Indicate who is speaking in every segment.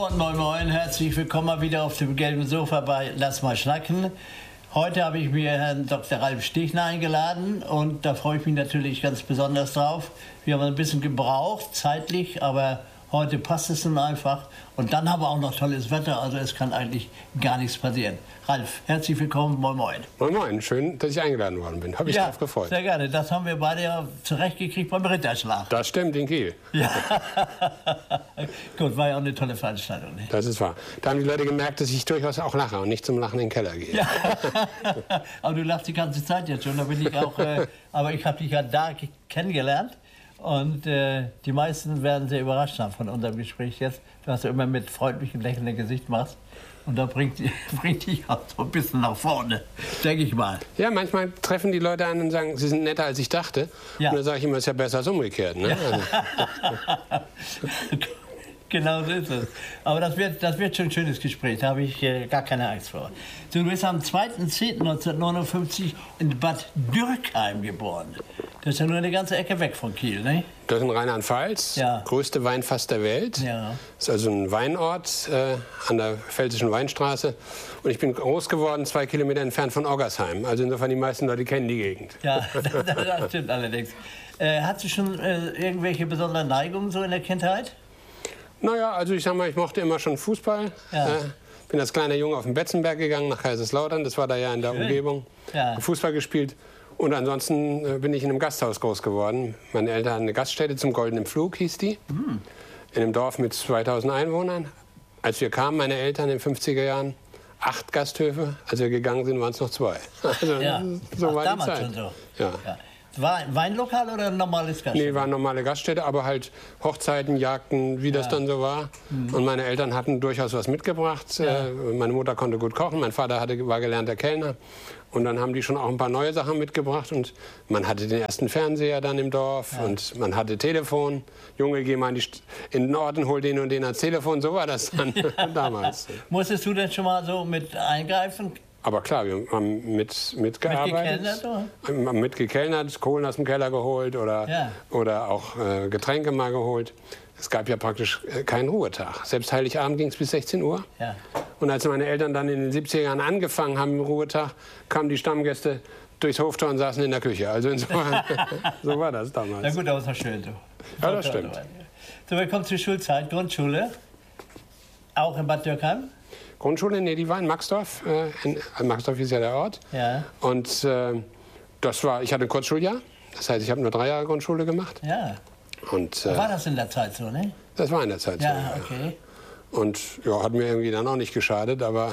Speaker 1: Moin, moin, herzlich willkommen mal wieder auf dem gelben Sofa bei Lass mal schnacken. Heute habe ich mir Herrn Dr. Ralf Stichner eingeladen und da freue ich mich natürlich ganz besonders drauf. Wir haben ein bisschen gebraucht, zeitlich, aber heute passt es nun einfach. Und dann haben wir auch noch tolles Wetter, also es kann eigentlich gar nichts passieren. Ralf, herzlich willkommen, moin, moin.
Speaker 2: Moin, moin, schön, dass ich eingeladen worden bin. Habe ich drauf gefreut.
Speaker 1: Sehr gerne, das haben wir beide ja zurechtgekriegt beim Ritterschlag.
Speaker 2: Das stimmt, in Kiel.
Speaker 1: Ja, gut, war ja auch eine tolle Veranstaltung. Ne?
Speaker 2: Das ist wahr. Da haben die Leute gemerkt, dass ich durchaus auch lache und nicht zum Lachen in den Keller gehe.
Speaker 1: Ja. Aber du lachst die ganze Zeit jetzt schon, da bin ich auch, aber ich habe dich ja da kennengelernt. Und die meisten werden sehr überrascht sein von unserem Gespräch jetzt, was du immer mit freundlichem, lächelndem Gesicht machst. Und da bringt dich auch so ein bisschen nach vorne, denke ich mal.
Speaker 2: Ja, manchmal treffen die Leute an und sagen, sie sind netter, als ich dachte. Ja. Und dann sage ich immer, es ist ja besser als umgekehrt. Ne? Ja.
Speaker 1: Genau so ist es. Aber das wird schon ein schönes Gespräch, da habe ich gar keine Angst vor. Du bist am 2.10.1959 in Bad Dürkheim geboren. Das ist ja nur eine ganze Ecke weg von Kiel, ne?
Speaker 2: Das ist in Rheinland-Pfalz, größte Weinfass der Welt. Ja. Das ist also ein Weinort an der Pfälzischen Weinstraße. Und ich bin groß geworden, 2 Kilometer entfernt von Oggersheim. Also insofern, die meisten Leute kennen die Gegend.
Speaker 1: Ja, das stimmt allerdings. Hattest du schon irgendwelche besonderen Neigungen so in der Kindheit?
Speaker 2: Naja, also ich sag mal, ich mochte immer schon Fußball. Ja. Bin als kleiner Junge auf den Betzenberg gegangen, nach Kaiserslautern. Das war da ja in der Umgebung. Ja. Fußball gespielt. Und ansonsten bin ich in einem Gasthaus groß geworden. Meine Eltern hatten eine Gaststätte zum Goldenen Pflug, hieß die. Mhm. In einem Dorf mit 2000 Einwohnern. Als wir kamen, meine Eltern in den 50er Jahren, 8 Gasthöfe. Als wir gegangen sind, waren es noch 2. Also,
Speaker 1: ja.
Speaker 2: So war
Speaker 1: damals
Speaker 2: die Zeit.
Speaker 1: Schon so.
Speaker 2: Ja.
Speaker 1: Ja. War ein Weinlokal oder ein normales Gaststätte?
Speaker 2: Nee, war eine normale Gaststätte, aber halt Hochzeiten, Jagden, wie das dann so war. Mhm. Und meine Eltern hatten durchaus was mitgebracht. Ja. Meine Mutter konnte gut kochen, mein Vater war gelernter Kellner. Und dann haben die schon auch ein paar neue Sachen mitgebracht. Und man hatte den ersten Fernseher dann im Dorf und man hatte Telefon. Junge, geh mal in den Ort und hol den und den ans Telefon. So war das dann damals.
Speaker 1: Musstest du denn schon mal so mit eingreifen?
Speaker 2: Aber klar, wir haben mitgearbeitet. Mitgekellnert, Kohlen aus dem Keller geholt oder auch Getränke mal geholt. Es gab ja praktisch keinen Ruhetag. Selbst Heiligabend ging es bis 16 Uhr. Ja. Und als meine Eltern dann in den 70er Jahren angefangen haben im Ruhetag, kamen die Stammgäste durchs Hoftor und saßen in der Küche. Also insofern, so war das damals.
Speaker 1: Na gut, aber es war schön. So.
Speaker 2: Ja, das stimmt.
Speaker 1: So, wir kommen zur Schulzeit, Grundschule. Auch in Bad Dürkheim?
Speaker 2: Grundschule, nee, die war in Maxdorf. Maxdorf ist ja der Ort. Ja. Und ich hatte ein Kurzschuljahr. Das heißt, ich habe nur 3 Jahre Grundschule gemacht. Ja. Und,
Speaker 1: war das in der Zeit so, ne?
Speaker 2: Das war in der Zeit so.
Speaker 1: Ja, okay.
Speaker 2: Und ja, hat mir irgendwie dann auch nicht geschadet, aber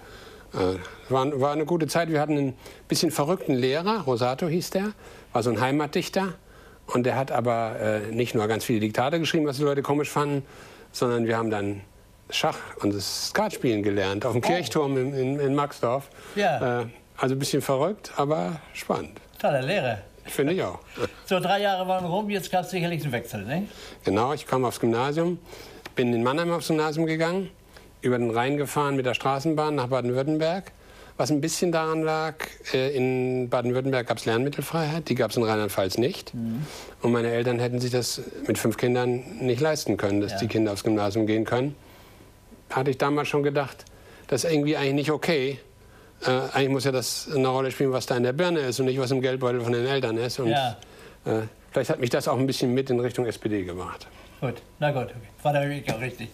Speaker 2: war eine gute Zeit. Wir hatten einen bisschen verrückten Lehrer, Rosato hieß der, war so ein Heimatdichter. Und der hat aber nicht nur ganz viele Diktate geschrieben, was die Leute komisch fanden, sondern wir haben dann Schach und das Skatspielen gelernt auf dem Kirchturm in Maxdorf. Ja. Also ein bisschen verrückt, aber spannend.
Speaker 1: Toller Lehrer.
Speaker 2: Finde ich auch.
Speaker 1: So, 3 Jahre waren rum, jetzt gab es sicherlich einen Wechsel, ne?
Speaker 2: Genau, ich kam aufs Gymnasium, bin in Mannheim aufs Gymnasium gegangen, über den Rhein gefahren mit der Straßenbahn nach Baden-Württemberg. Was ein bisschen daran lag, in Baden-Württemberg gab es Lernmittelfreiheit, die gab es in Rheinland-Pfalz nicht. Mhm. Und meine Eltern hätten sich das mit 5 Kindern nicht leisten können, dass die Kinder aufs Gymnasium gehen können. Hatte ich damals schon gedacht, das ist irgendwie eigentlich nicht okay. Eigentlich muss ja das eine Rolle spielen, was da in der Birne ist und nicht, was im Geldbeutel von den Eltern ist. Und vielleicht hat mich das auch ein bisschen mit in Richtung SPD gemacht.
Speaker 1: Gut, na gut, okay. War der Weg auch richtig.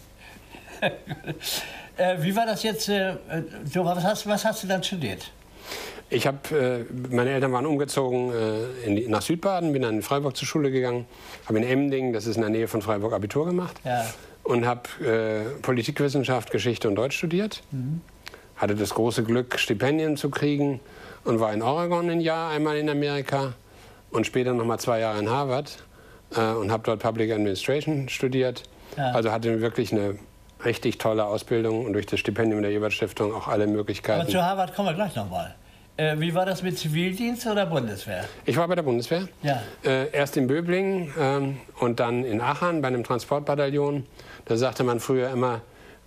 Speaker 1: Wie war das jetzt? Was hast du dann studiert?
Speaker 2: Meine Eltern waren umgezogen nach Südbaden, bin dann in Freiburg zur Schule gegangen, habe in Emmendingen, das ist in der Nähe von Freiburg, Abitur gemacht. Ja. Und habe Politikwissenschaft, Geschichte und Deutsch studiert. Mhm. Hatte das große Glück, Stipendien zu kriegen und war in Oregon ein Jahr, einmal in Amerika und später noch mal 2 Jahre in Harvard und habe dort Public Administration studiert. Ja. Also hatte wirklich eine richtig tolle Ausbildung und durch das Stipendium der Ebert-Stiftung auch alle Möglichkeiten.
Speaker 1: Aber zu Harvard kommen wir gleich noch mal. Wie war das mit Zivildienst oder Bundeswehr?
Speaker 2: Ich war bei der Bundeswehr. Ja. Erst in Böblingen und dann in Aachen bei einem Transportbataillon. Da sagte man früher immer,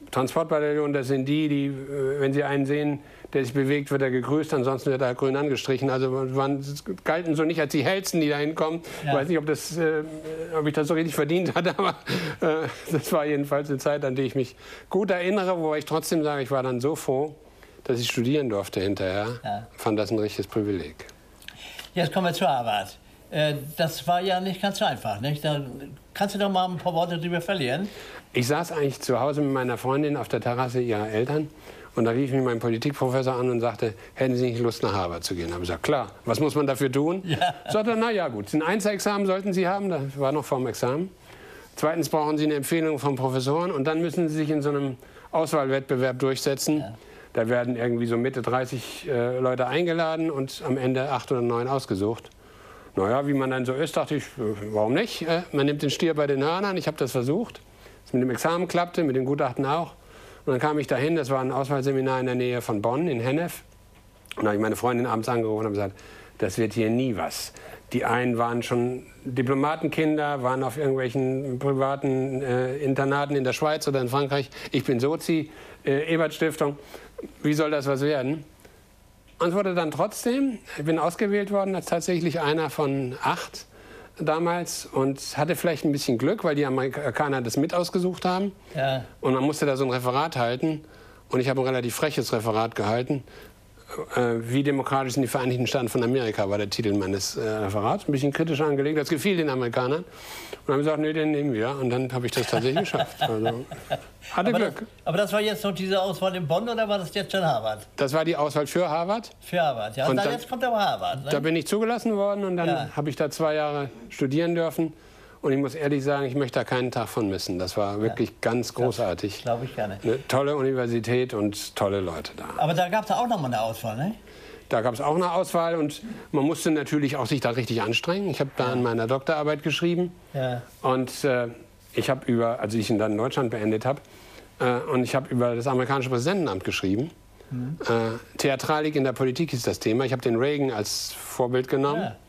Speaker 2: Transportbataillon, das sind die, wenn sie einen sehen, der sich bewegt, wird er gegrüßt, ansonsten wird er grün angestrichen. Also galten so nicht als die Hellsten, die da hinkommen. Ich weiß nicht, ob ich das so richtig verdient hatte, aber das war jedenfalls eine Zeit, an die ich mich gut erinnere, wo ich trotzdem sage, ich war dann so froh, dass ich studieren durfte hinterher. Ja. Fand das ein richtiges Privileg.
Speaker 1: Jetzt kommen wir zur Arbeit. Das war ja nicht ganz so einfach, nicht? Da kannst du doch mal ein paar Worte drüber verlieren.
Speaker 2: Ich saß eigentlich zu Hause mit meiner Freundin auf der Terrasse ihrer Eltern und da rief mich mein Politikprofessor an und sagte, hätten Sie nicht Lust, nach Harvard zu gehen? Da habe ich gesagt, klar, was muss man dafür tun? Ja. Sagte er, na ja gut, ein Einzelexamen sollten Sie haben, das war noch vor dem Examen. Zweitens brauchen Sie eine Empfehlung von Professoren und dann müssen Sie sich in so einem Auswahlwettbewerb durchsetzen. Ja. Da werden irgendwie so Mitte 30 Leute eingeladen und am Ende 8 oder 9 ausgesucht. Naja, wie man dann so ist, dachte ich, warum nicht? Man nimmt den Stier bei den Hörnern, ich habe das versucht. Das mit dem Examen klappte, mit dem Gutachten auch. Und dann kam ich dahin, das war ein Auswahlseminar in der Nähe von Bonn, in Hennef. Und da habe ich meine Freundin abends angerufen und gesagt, das wird hier nie was. Die einen waren schon Diplomatenkinder, waren auf irgendwelchen privaten Internaten in der Schweiz oder in Frankreich. Ich bin Sozi, Ebert-Stiftung. Wie soll das was werden? Und es wurde dann trotzdem, ich bin ausgewählt worden als tatsächlich einer von 8 damals und hatte vielleicht ein bisschen Glück, weil die Amerikaner das mit ausgesucht haben. Ja. Und man musste da so ein Referat halten und ich habe ein relativ freches Referat gehalten. Wie demokratisch sind die Vereinigten Staaten von Amerika, war der Titel meines Referats. Ein bisschen kritisch angelegt, das gefiel den Amerikanern. Und haben gesagt, nee, den nehmen wir. Und dann habe ich das tatsächlich geschafft. Also, hatte Glück.
Speaker 1: Aber das war jetzt noch diese Auswahl in Bonn oder war das jetzt schon Harvard?
Speaker 2: Das war die Auswahl für Harvard.
Speaker 1: Für Harvard, ja. Und dann, jetzt kommt aber Harvard. Ne?
Speaker 2: Da bin ich zugelassen worden und dann habe ich da 2 Jahre studieren dürfen. Und ich muss ehrlich sagen, ich möchte da keinen Tag von missen. Das war wirklich ganz großartig.
Speaker 1: Glaube ich gerne.
Speaker 2: Eine tolle Universität und tolle Leute da.
Speaker 1: Aber da gab es auch noch mal eine Auswahl, ne?
Speaker 2: Da gab es auch eine Auswahl und man musste natürlich auch sich da richtig anstrengen. Ich habe da an meiner Doktorarbeit geschrieben. Ja. Und ich habe als ich dann in Deutschland beendet habe, und ich habe über das amerikanische Präsidentenamt geschrieben. Theatralik in der Politik ist das Thema. Ich habe den Reagan als Vorbild genommen. Ja.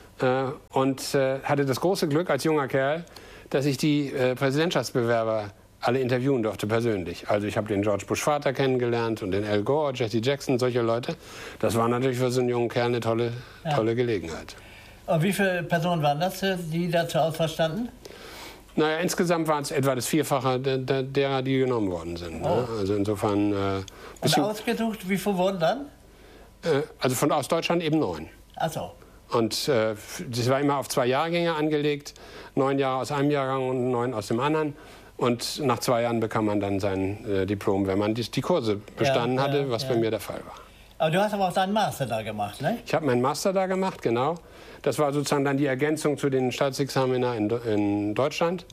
Speaker 2: Und hatte das große Glück als junger Kerl, dass ich die Präsidentschaftsbewerber alle interviewen durfte persönlich. Also ich habe den George Bush Vater kennengelernt und den Al Gore, Jesse Jackson, solche Leute. Das war natürlich für so einen jungen Kerl eine tolle Gelegenheit.
Speaker 1: Und wie viele Personen waren das, die da zur Auswahl standen?
Speaker 2: Naja, insgesamt waren es etwa das Vierfache derer, die genommen worden sind. Oh. Ne? Also insofern...
Speaker 1: und ausgesucht, wie viele wurden dann?
Speaker 2: Also aus Deutschland eben 9.
Speaker 1: Ach so.
Speaker 2: Und das war immer auf 2 Jahrgänge angelegt, 9 Jahre aus einem Jahrgang und 9 aus dem anderen. Und nach 2 Jahren bekam man dann sein Diplom, wenn man die Kurse bestanden hatte, was bei mir der Fall war.
Speaker 1: Aber du hast aber auch deinen Master da gemacht, ne?
Speaker 2: Ich habe meinen Master da gemacht, genau. Das war sozusagen dann die Ergänzung zu den Staatsexamina in Deutschland.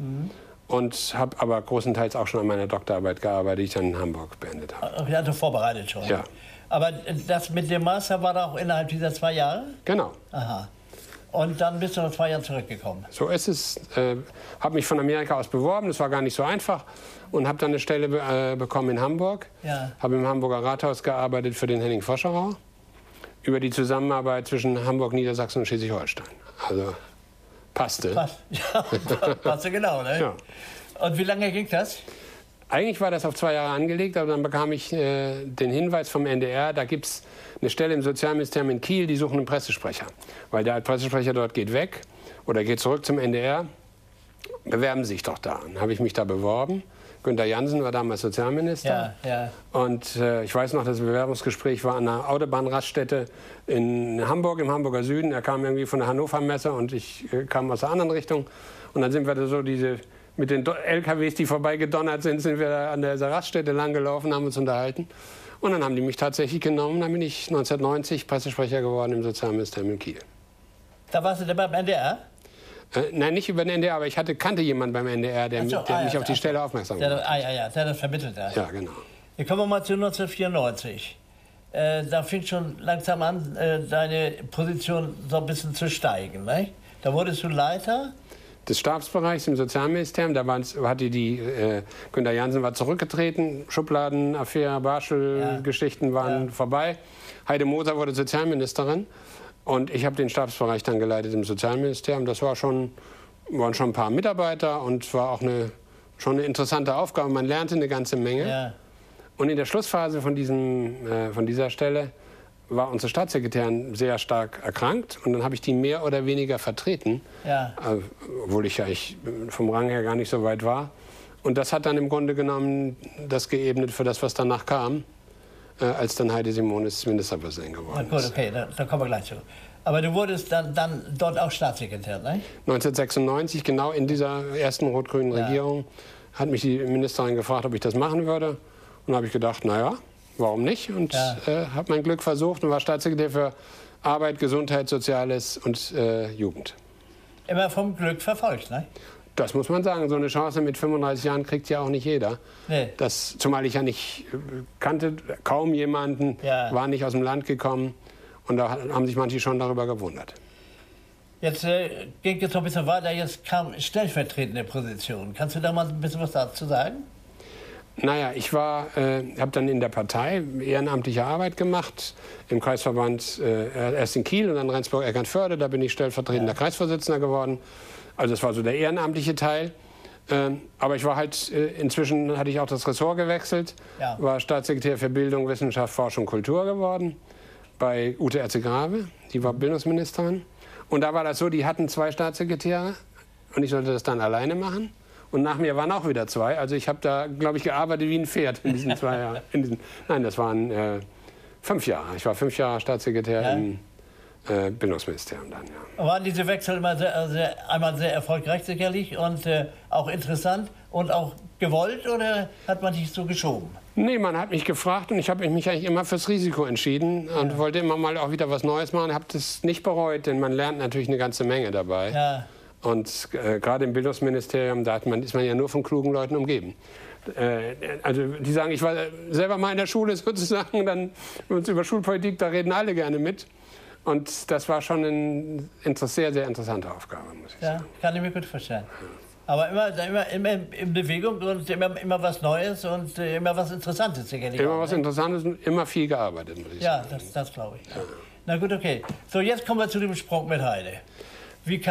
Speaker 2: Und habe aber großenteils auch schon an meiner Doktorarbeit gearbeitet, die ich dann in Hamburg beendet habe.
Speaker 1: Okay, also vorbereitet schon.
Speaker 2: Ja.
Speaker 1: Aber das mit dem Master war da auch innerhalb dieser 2 Jahre?
Speaker 2: Genau.
Speaker 1: Aha. Und dann bist du nach 2 Jahren zurückgekommen?
Speaker 2: So ist es. Habe mich von Amerika aus beworben, das war gar nicht so einfach. Und habe dann eine Stelle bekommen in Hamburg. Ja. Habe im Hamburger Rathaus gearbeitet für den Henning Foscherau. Über die Zusammenarbeit zwischen Hamburg, Niedersachsen und Schleswig-Holstein. Also passte.
Speaker 1: Ja, passte genau, ne? Ja. Und wie lange ging das?
Speaker 2: Eigentlich war das auf 2 Jahre angelegt, aber dann bekam ich den Hinweis vom NDR, da gibt es eine Stelle im Sozialministerium in Kiel, die suchen einen Pressesprecher. Weil der Pressesprecher dort geht weg oder geht zurück zum NDR. Bewerben Sie sich doch da. Dann habe ich mich da beworben. Günter Jansen war damals Sozialminister. Ja, ja. Und ich weiß noch, das Bewerbungsgespräch war an einer Autobahnraststätte in Hamburg, im Hamburger Süden. Er kam irgendwie von der Hannover Messe und ich kam aus der anderen Richtung. Und dann sind wir da so mit den LKWs, die vorbeigedonnert sind wir da an der Raststätte lang gelaufen, haben uns unterhalten. Und dann haben die mich tatsächlich genommen. Dann bin ich 1990 Pressesprecher geworden im Sozialministerium in Kiel.
Speaker 1: Da warst du denn beim NDR?
Speaker 2: Nein, nicht über den NDR, aber ich kannte jemanden beim NDR, der mich auf die Stelle aufmerksam gemacht hat.
Speaker 1: Der hat das vermittelt.
Speaker 2: Ja, genau.
Speaker 1: Wir kommen mal zu 1994. Da fing schon langsam an, deine Position so ein bisschen zu steigen. Ne? Da wurdest du Leiter
Speaker 2: des Stabsbereichs im Sozialministerium. Da hatte Günter Jansen war zurückgetreten, Schubladenaffäre, Barschel-Geschichten waren vorbei. Heide Moser wurde Sozialministerin und ich habe den Stabsbereich dann geleitet im Sozialministerium. Das waren schon ein paar Mitarbeiter und war auch eine schon eine interessante Aufgabe. Man lernte eine ganze Menge.
Speaker 1: Ja.
Speaker 2: Und in der Schlussphase von dieser Stelle war unsere Staatssekretärin sehr stark erkrankt. Und dann habe ich die mehr oder weniger vertreten,
Speaker 1: Ja.
Speaker 2: obwohl ich ja vom Rang her gar nicht so weit war. Und das hat dann im Grunde genommen das geebnet für das, was danach kam, als dann Heidi Simonis Ministerpräsident geworden
Speaker 1: Na
Speaker 2: ist.
Speaker 1: gut, okay, da kommen wir gleich zu. Aber du wurdest dann dort auch Staatssekretär, ne?
Speaker 2: 1996, genau in dieser ersten rot-grünen
Speaker 1: Ja.
Speaker 2: Regierung, hat mich die Ministerin gefragt, ob ich das machen würde. Und da habe ich gedacht, naja, warum nicht? Und
Speaker 1: Ja.
Speaker 2: habe mein Glück versucht und war Staatssekretär für Arbeit, Gesundheit, Soziales und Jugend.
Speaker 1: Immer vom Glück verfolgt, ne?
Speaker 2: Das muss man sagen. So eine Chance mit 35 Jahren kriegt ja auch nicht jeder.
Speaker 1: Nee.
Speaker 2: Zumal ich ja nicht kannte, kaum jemanden,
Speaker 1: Ja.
Speaker 2: war nicht aus dem Land gekommen. Und da haben sich manche schon darüber gewundert.
Speaker 1: Jetzt ging es noch ein bisschen weiter, jetzt kam stellvertretende Position. Kannst du da mal ein bisschen was dazu sagen?
Speaker 2: Naja, ich habe dann in der Partei ehrenamtliche Arbeit gemacht, im Kreisverband erst in Kiel und dann Rendsburg-Eckernförde. Da bin ich stellvertretender Kreisvorsitzender geworden. Also das war so der ehrenamtliche Teil. Aber ich war halt, inzwischen hatte ich auch das Ressort gewechselt,
Speaker 1: Ja.
Speaker 2: war Staatssekretär für Bildung, Wissenschaft, Forschung, Kultur geworden bei Ute Erze-Grave, die war Bildungsministerin. Und da war das so, die hatten 2 Staatssekretäre und ich sollte das dann alleine machen. Und nach mir waren auch wieder 2. Also ich habe da, glaube ich, gearbeitet wie ein Pferd in diesen 2 Jahren. Nein, das waren 5 Jahre. Ich war 5 Jahre Staatssekretär im Bildungsministerium dann, ja.
Speaker 1: Waren diese Wechsel immer einmal sehr erfolgreich sicherlich und auch interessant und auch gewollt oder hat man dich so geschoben?
Speaker 2: Nee, man hat mich gefragt und ich habe mich eigentlich immer fürs Risiko entschieden und wollte immer mal auch wieder was Neues machen. Ich habe das nicht bereut, denn man lernt natürlich eine ganze Menge dabei.
Speaker 1: Ja.
Speaker 2: Und gerade im Bildungsministerium, da ist man ja nur von klugen Leuten umgeben. Also die sagen, ich war selber mal in der Schule sozusagen, dann über Schulpolitik, da reden alle gerne mit. Und das war schon eine sehr, sehr interessante Aufgabe, muss ich sagen.
Speaker 1: Kann ich mir gut vorstellen. Aber immer in Bewegung und immer was Neues und immer was Interessantes sicherlich.
Speaker 2: Immer
Speaker 1: auch,
Speaker 2: was
Speaker 1: ne?
Speaker 2: Interessantes und immer viel gearbeitet, muss ich
Speaker 1: Ja,
Speaker 2: sagen.
Speaker 1: das glaube ich. Ja. Na gut, okay. So, jetzt kommen wir zu dem Sprung mit Heide. Wie